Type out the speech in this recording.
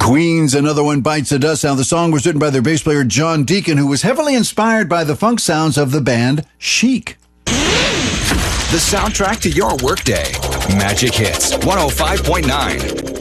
Queen's Another One Bites the Dust. Now, the song was written by their bass player John Deacon, who was heavily inspired by the funk sounds of the band Chic. The soundtrack to your workday. Magic Hits 105.9.